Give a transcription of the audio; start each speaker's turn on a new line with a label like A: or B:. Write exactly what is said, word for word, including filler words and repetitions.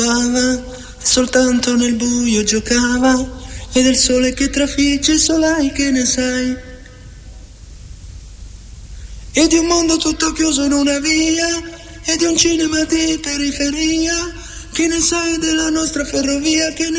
A: soltanto nel buio giocava, e del sole che trafigge solai che ne sai, e di un mondo tutto chiuso in una via, e di un cinema di periferia, che ne sai della nostra ferrovia, che ne